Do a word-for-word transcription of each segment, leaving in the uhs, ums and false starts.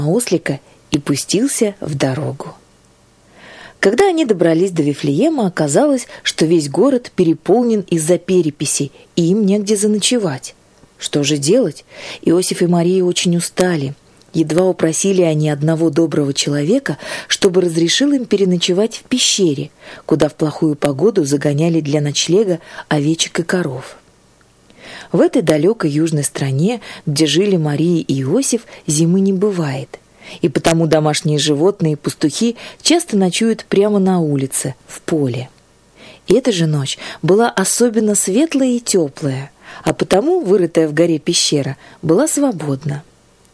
ослика и пустился в дорогу. Когда они добрались до Вифлеема, оказалось, что весь город переполнен из-за переписи, и им негде заночевать. Что же делать? Иосиф и Мария очень устали. Едва упросили они одного доброго человека, чтобы разрешил им переночевать в пещере, куда в плохую погоду загоняли для ночлега овечек и коров. В этой далекой южной стране, где жили Мария и Иосиф, зимы не бывает. И потому домашние животные и пастухи часто ночуют прямо на улице, в поле. Эта же ночь была особенно светлая и теплая, а потому вырытая в горе пещера была свободна.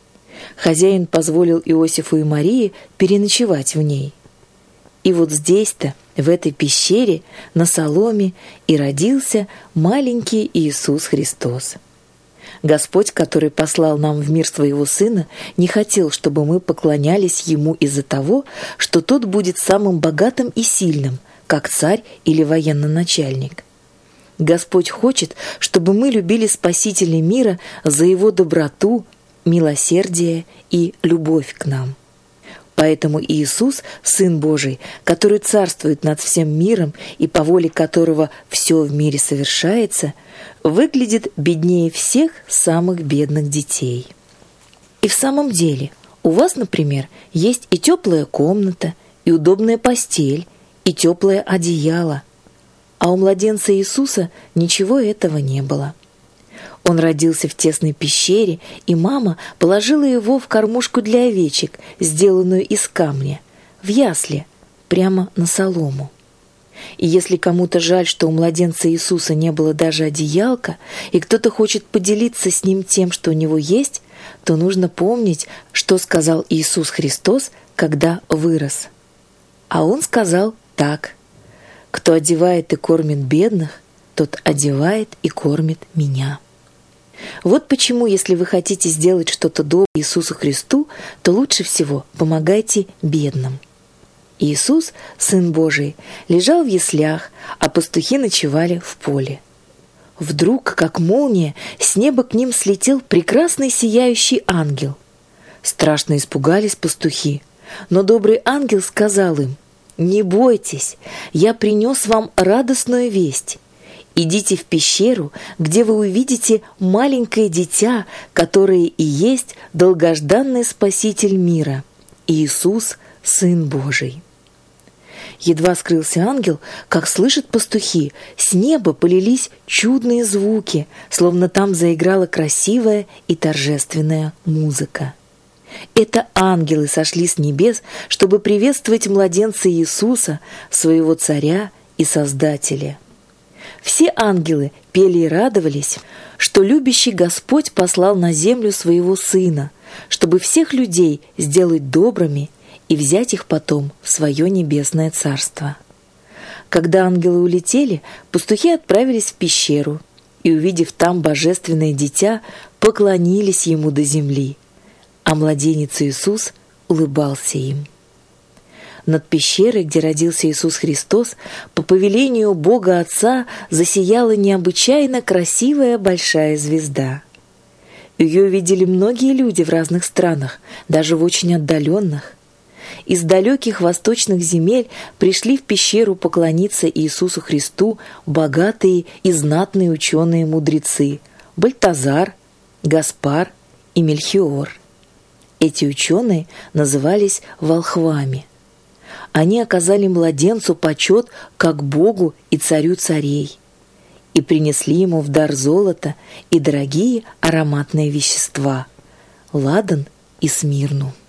Хозяин позволил Иосифу и Марии переночевать в ней. И вот здесь-то, в этой пещере, на соломе, и родился маленький Иисус Христос. Господь, который послал нам в мир своего Сына, не хотел, чтобы мы поклонялись Ему из-за того, что Тот будет самым богатым и сильным, как царь или военноначальник. Господь хочет, чтобы мы любили Спасителя мира за Его доброту, милосердие и любовь к нам. Поэтому Иисус, Сын Божий, который царствует над всем миром и по воле которого все в мире совершается, выглядит беднее всех самых бедных детей. И в самом деле, у вас, например, есть и теплая комната, и удобная постель, и теплое одеяло, а у младенца Иисуса ничего этого не было. Он родился в тесной пещере, и мама положила его в кормушку для овечек, сделанную из камня, в ясли, прямо на солому. И если кому-то жаль, что у младенца Иисуса не было даже одеялка, и кто-то хочет поделиться с ним тем, что у него есть, то нужно помнить, что сказал Иисус Христос, когда вырос. А Он сказал так: «Кто одевает и кормит бедных, тот одевает и кормит Меня». Вот почему, если вы хотите сделать что-то доброе Иисусу Христу, то лучше всего помогайте бедным. Иисус, Сын Божий, лежал в яслях, а пастухи ночевали в поле. Вдруг, как молния, с неба к ним слетел прекрасный сияющий ангел. Страшно испугались пастухи, но добрый ангел сказал им: «Не бойтесь, я принес вам радостную весть. Идите в пещеру, где вы увидите маленькое дитя, которое и есть долгожданный Спаситель мира, Иисус, Сын Божий». Едва скрылся ангел, как слышат пастухи, с неба полились чудные звуки, словно там заиграла красивая и торжественная музыка. Это ангелы сошли с небес, чтобы приветствовать младенца Иисуса, своего царя и Создателя. Все ангелы пели и радовались, что любящий Господь послал на землю своего Сына, чтобы всех людей сделать добрыми и взять их потом в свое небесное царство. Когда ангелы улетели, пастухи отправились в пещеру и, увидев там божественное дитя, поклонились ему до земли, а младенец Иисус улыбался им. Над пещерой, где родился Иисус Христос, по повелению Бога Отца засияла необычайно красивая большая звезда. Ее видели многие люди в разных странах, даже в очень отдаленных. Из далеких восточных земель пришли в пещеру поклониться Иисусу Христу богатые и знатные ученые-мудрецы Бальтазар, Гаспар и Мельхиор. Эти ученые назывались волхвами. Они оказали младенцу почет как Богу и Царю царей и принесли ему в дар золото и дорогие ароматные вещества – ладан и смирну.